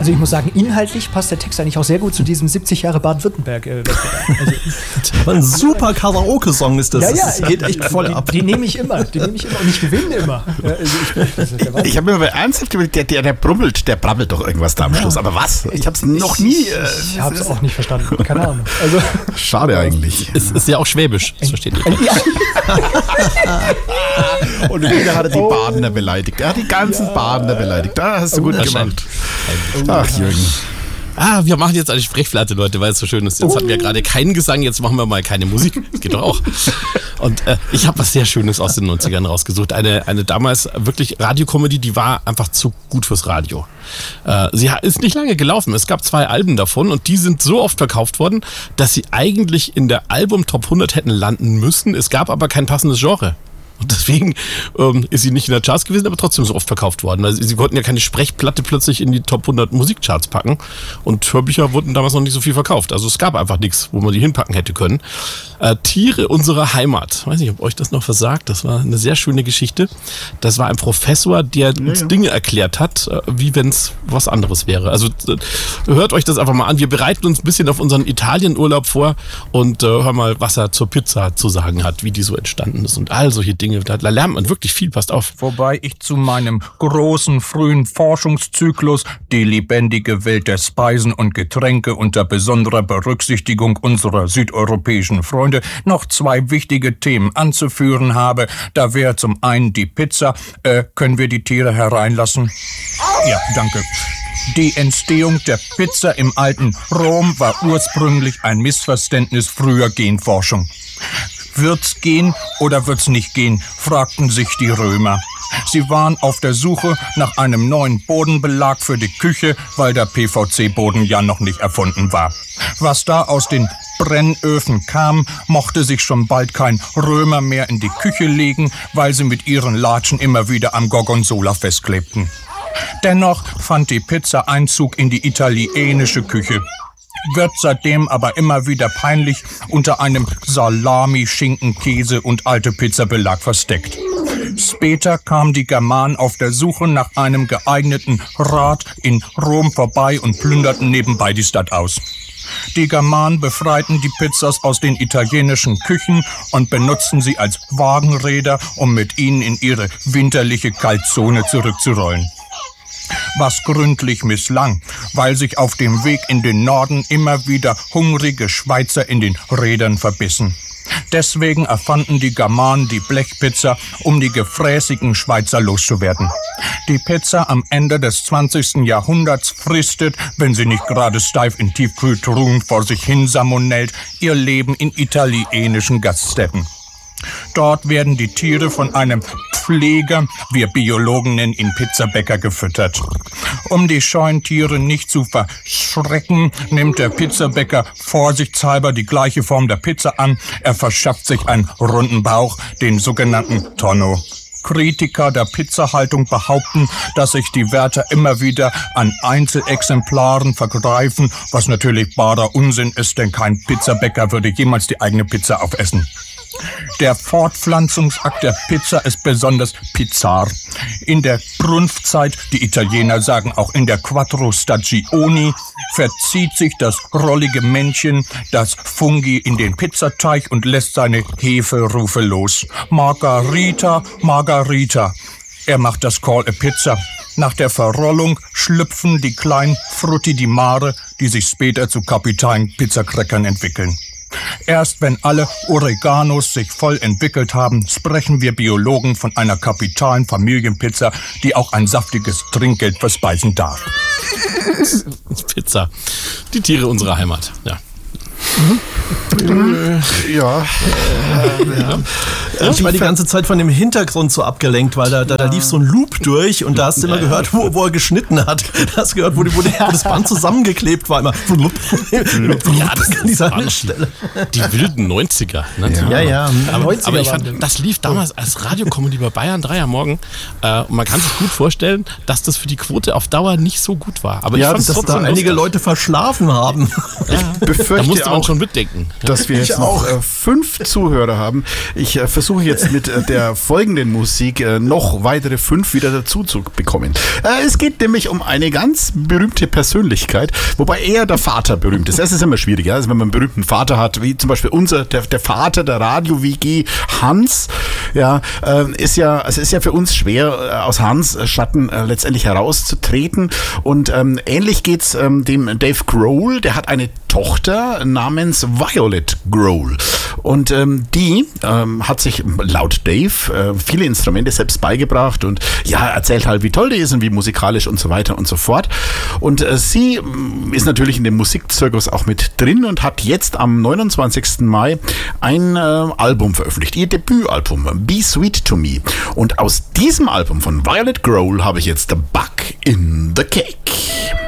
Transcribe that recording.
Also ich muss sagen, inhaltlich passt der Text eigentlich auch sehr gut zu diesem 70 Jahre Baden-Württemberg. Ein super Karaoke-Song ist das. Ja, das geht echt voll ab. Die nehme ich immer und ich gewinne immer. Ich habe mir aber ernsthaft überlegt, der brabbelt doch irgendwas da am Schluss. Aber was? Ich habe es noch nie... Ich habe es auch nicht verstanden. Keine Ahnung. Also, schade eigentlich. Es ist ja auch Schwäbisch, das versteht ihr. Und wieder hat er die Badener beleidigt. Er hat die ganzen Badener beleidigt. Da hast du gut gemacht. Ach, Jürgen. Wir machen jetzt eine Sprechplatte, Leute, weil es so schön ist. Jetzt hatten wir gerade keinen Gesang, jetzt machen wir mal keine Musik. Das geht doch auch. Und ich habe was sehr Schönes aus den 90ern rausgesucht. Eine damals wirklich Radiokomödie, die war einfach zu gut fürs Radio. Sie ist nicht lange gelaufen. Es gab 2 Alben davon und die sind so oft verkauft worden, dass sie eigentlich in der Album-Top 100 hätten landen müssen. Es gab aber kein passendes Genre. Und deswegen ist sie nicht in der Charts gewesen, aber trotzdem so oft verkauft worden. Also sie konnten ja keine Sprechplatte plötzlich in die Top 100 Musikcharts packen. Und Hörbücher wurden damals noch nicht so viel verkauft. Also es gab einfach nichts, wo man die hinpacken hätte können. Tiere unserer Heimat. Weiß nicht, ob euch das noch versagt. Das war eine sehr schöne Geschichte. Das war ein Professor, der uns Dinge erklärt hat, wie wenn es was anderes wäre. Also hört euch das einfach mal an. Wir bereiten uns ein bisschen auf unseren Italienurlaub vor und hören mal, was er zur Pizza zu sagen hat, wie die so entstanden ist und all solche Dinge. Da lernt man wirklich viel, passt auf. Wobei ich zu meinem großen, frühen Forschungszyklus die lebendige Welt der Speisen und Getränke unter besonderer Berücksichtigung unserer südeuropäischen Freunde noch 2 wichtige Themen anzuführen habe. Da wäre zum einen die Pizza. Können wir die Tiere hereinlassen? Ja, danke. Die Entstehung der Pizza im alten Rom war ursprünglich ein Missverständnis früher Genforschung. Wird's gehen oder wird's nicht gehen, fragten sich die Römer. Sie waren auf der Suche nach einem neuen Bodenbelag für die Küche, weil der PVC-Boden ja noch nicht erfunden war. Was da aus den Brennöfen kam, mochte sich schon bald kein Römer mehr in die Küche legen, weil sie mit ihren Latschen immer wieder am Gorgonzola festklebten. Dennoch fand die Pizza Einzug in die italienische Küche. Wird seitdem aber immer wieder peinlich unter einem Salami, Schinken, Käse und alte Pizzabelag versteckt. Später kamen die Germanen auf der Suche nach einem geeigneten Rat in Rom vorbei und plünderten nebenbei die Stadt aus. Die Germanen befreiten die Pizzas aus den italienischen Küchen und benutzten sie als Wagenräder, um mit ihnen in ihre winterliche Kaltzone zurückzurollen. Was gründlich misslang, weil sich auf dem Weg in den Norden immer wieder hungrige Schweizer in den Rädern verbissen. Deswegen erfanden die Germanen die Blechpizza, um die gefräßigen Schweizer loszuwerden. Die Pizza am Ende des 20. Jahrhunderts fristet, wenn sie nicht gerade steif in Tiefkühltruhen vor sich hin salmonellt, ihr Leben in italienischen Gaststätten. Dort werden die Tiere von einem Pfleger, wir Biologen nennen ihn Pizzabäcker, gefüttert. Um die scheuen Tiere nicht zu verschrecken, nimmt der Pizzabäcker vorsichtshalber die gleiche Form der Pizza an. Er verschafft sich einen runden Bauch, den sogenannten Tonno. Kritiker der Pizzahaltung behaupten, dass sich die Wärter immer wieder an Einzelexemplaren vergreifen, was natürlich barer Unsinn ist, denn kein Pizzabäcker würde jemals die eigene Pizza aufessen. Der Fortpflanzungsakt der Pizza ist besonders bizarr. In der Brunftzeit, die Italiener sagen auch in der Quattro Stagioni, verzieht sich das rollige Männchen, das Fungi, in den Pizzateig und lässt seine Heferufe los. Margarita, Margarita. Er macht das Call a Pizza. Nach der Verrollung schlüpfen die kleinen Frutti di Mare, die sich später zu kapitalen Pizzakräckern entwickeln. Erst wenn alle Oreganos sich voll entwickelt haben, sprechen wir Biologen von einer kapitalen Familienpizza, die auch ein saftiges Trinkgeld verspeisen darf. Pizza. Die Tiere unserer Heimat, ja. Ja. Ich war die ganze Zeit von dem Hintergrund so abgelenkt, weil da lief so ein Loop durch und da hast du immer gehört, wo er geschnitten hat. Da hast du gehört, wo das Band zusammengeklebt war. Immer. Ja, das an dieser Stelle. Die wilden 90er. Ne? Ja. Aber ich fand, das lief damals als Radiokomödie bei Bayern 3 am Morgen. Und man kann sich gut vorstellen, dass das für die Quote auf Dauer nicht so gut war. Aber ja, ich fand dass da einige Leute verschlafen haben. Da musste man schon mitdenken. dass wir jetzt noch 5 Zuhörer haben. Ich versuche jetzt mit der folgenden Musik noch weitere 5 wieder dazu zu bekommen. Es geht nämlich um eine ganz berühmte Persönlichkeit, wobei eher der Vater berühmt ist. Das ist immer schwierig, ja? Also wenn man einen berühmten Vater hat, wie zum Beispiel der Vater der Radio-WG, Hans, ja, ist ja für uns schwer, aus Hans Schatten letztendlich herauszutreten. Und ähnlich geht's dem Dave Grohl, der hat eine Tochter namens Violet Grohl. Und die hat sich laut Dave viele Instrumente selbst beigebracht und ja, erzählt halt, wie toll die ist und wie musikalisch und so weiter und so fort. Und sie ist natürlich in dem Musikzirkus auch mit drin und hat jetzt am 29. Mai ein Album veröffentlicht, ihr Debütalbum, Be Sweet to Me. Und aus diesem Album von Violet Grohl habe ich jetzt The Bug in the Cake.